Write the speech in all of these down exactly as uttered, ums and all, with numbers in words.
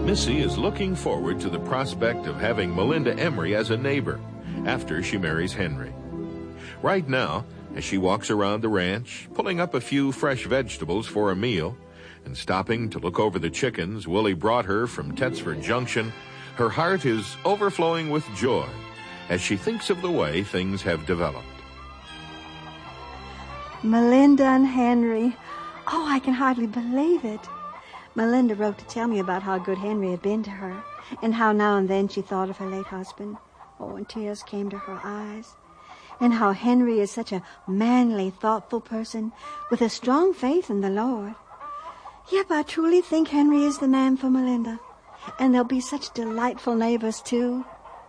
Missy is looking forward to the prospect of having Melinda Emery as a neighbor after she marries Henry. Right now, as she walks around the ranch, pulling up a few fresh vegetables for a meal, and stopping to look over the chickens Willie brought her from Tetsford Junction, her heart is overflowing with joy as she thinks of the way things have developed. Melinda and Henry. Oh, I can hardly believe it. Melinda wrote to tell me about how good Henry had been to her, and how now and then she thought of her late husband. Oh, and tears came to her eyes. And how Henry is such a manly, thoughtful person with a strong faith in the Lord. Yep, I truly think Henry is the man for Melinda. And they'll be such delightful neighbors, too.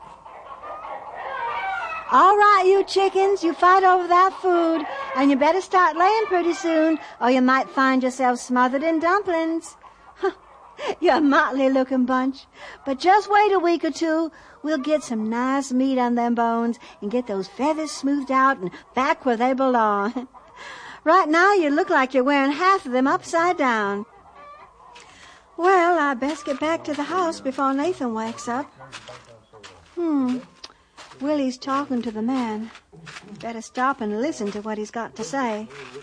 All right, you chickens, you fight over that food, and you better start laying pretty soon, or you might find yourself smothered in dumplings. You're a motley-looking bunch. But just wait a week or two. We'll get some nice meat on them bones and get those feathers smoothed out and back where they belong. Right now, you look like you're wearing half of them upside down. Well, I best get back to the house before Nathan wakes up. Hmm. Willie's talking to the man. Better stop and listen to what he's got to say.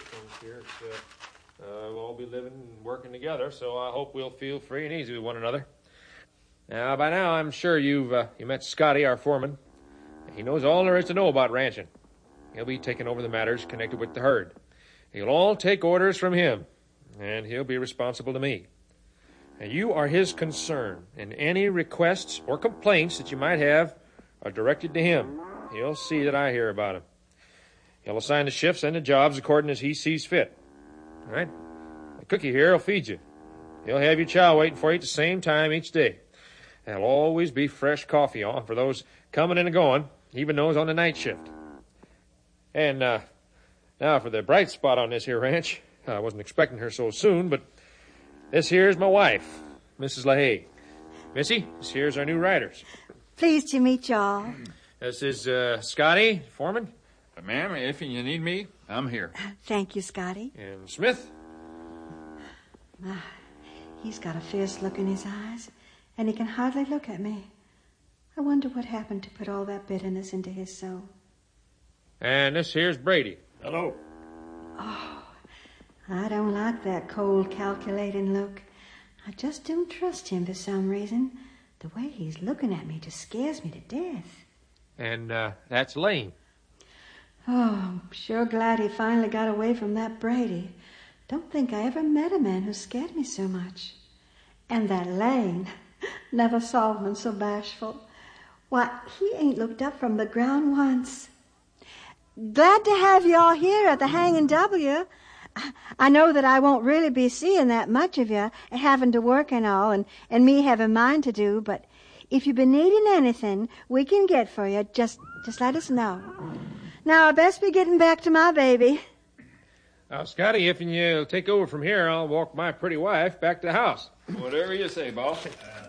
Uh, we'll all be living and working together, so I hope we'll feel free and easy with one another. Now, by now, I'm sure you've uh, you met Scotty, our foreman. He knows all there is to know about ranching. He'll be taking over the matters connected with the herd. You'll all take orders from him, and he'll be responsible to me. And you are his concern, and any requests or complaints that you might have are directed to him. He'll see that I hear about them. He'll assign the shifts and the jobs according as he sees fit. All right? The cookie here will feed you. He'll have your chow waiting for you at the same time each day. There'll always be fresh coffee on for those coming and going, even those on the night shift. And uh, now for the bright spot on this here ranch. I wasn't expecting her so soon, but this here's my wife, Missus LaHaye. Missy, this here's our new riders. Pleased to meet y'all. This is uh, Scotty, foreman. Uh, ma'am, if you need me, I'm here. Thank you, Scotty. And Smith. Ah, he's got a fierce look in his eyes, and he can hardly look at me. I wonder what happened to put all that bitterness into his soul. And this here's Brady. Hello. Oh, I don't like that cold, calculating look. I just don't trust him for some reason. The way he's looking at me just scares me to death. And uh, that's Lane. Oh, I'm sure glad he finally got away from that Brady. Don't think I ever met a man who scared me so much. And that Lane, never saw one so bashful. Why, he ain't looked up from the ground once. Glad to have you all here at the Hanging W. I know that I won't really be seeing that much of you, having to work and all, and, and me having mine to do, but if you've been needing anything we can get for you, just just let us know. Now, I best be getting back to my baby. Now, Scotty, if you'll take over from here, I'll walk my pretty wife back to the house. Whatever you say, boss.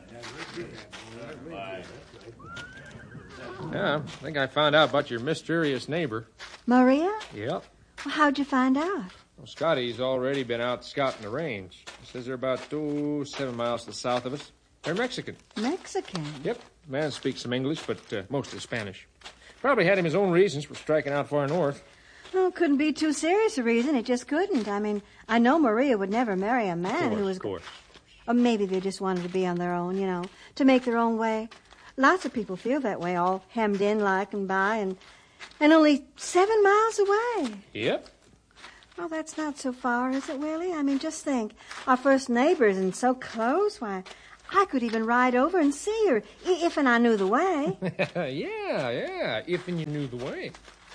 Yeah, I think I found out about your mysterious neighbor. Maria? Yep. Well, how'd you find out? Well, Scotty's already been out scouting the range. He says they're about oh, seven miles to the south of us. They're Mexican. Mexican? Yep. The man speaks some English, but uh, mostly Spanish. Probably had him his own reasons for striking out far north. Oh, couldn't be too serious a reason. It just couldn't. I mean, I know Maria would never marry a man course, who was... Of course. Or maybe they just wanted to be on their own, you know, to make their own way. Lots of people feel that way, all hemmed in like and by, and and only seven miles away. Yep. Oh, that's not so far, is it, Willie? I mean, just think. Our first neighbors and so close. Why, I could even ride over and see her, if and I knew the way. yeah, yeah, if and you knew the way.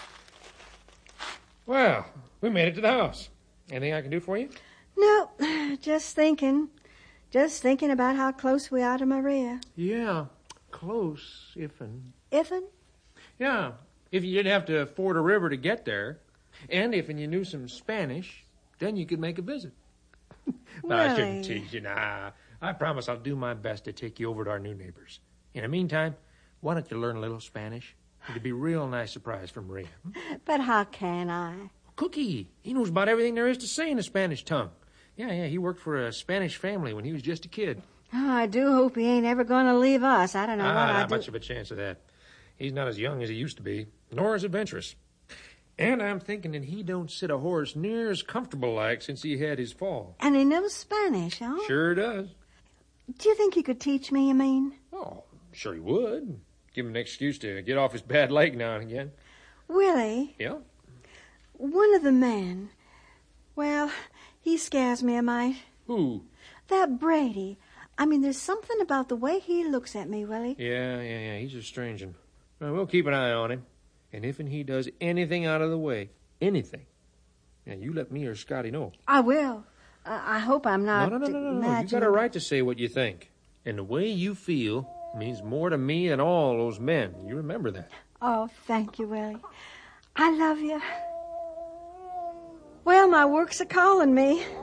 Well, we made it to the house. Anything I can do for you? No, just thinking. Just thinking about how close we are to Maria. Yeah, close, if and... If'n? Yeah, if you didn't have to ford a river to get there. And if and you knew some Spanish, then you could make a visit. But I shouldn't tease you. Nah, I promise I'll do my best to take you over to our new neighbors. In the meantime, why don't you learn a little Spanish? It'd be a real nice surprise for Maria. But how can I? Cookie. He knows about everything there is to say in the Spanish tongue. Yeah, yeah, he worked for a Spanish family when he was just a kid. Oh, I do hope he ain't ever going to leave us. I don't know ah, what I'd not do. much of a chance of that. He's not as young as he used to be, nor as adventurous. And I'm thinking that he don't sit a horse near as comfortable like since he had his fall. And he knows Spanish, huh? Sure does. Do you think he could teach me, you mean? Oh, sure he would. Give him an excuse to get off his bad leg now and again. Willie, Yeah? one of the men, well, he scares me a mite. Who? That Brady. I mean, there's something about the way he looks at me, Willie. Yeah, yeah, yeah. He's a strange one. Well, we'll keep an eye on him. And if and he does anything out of the way, anything, now you let me or Scotty know. I will. Uh, I hope I'm not. No, no, no, no, no, no. You imagining- got a right to say what you think. And the way you feel means more to me than all those men. You remember that. Oh, thank you, Willie. I love you. Well, my work's a calling me.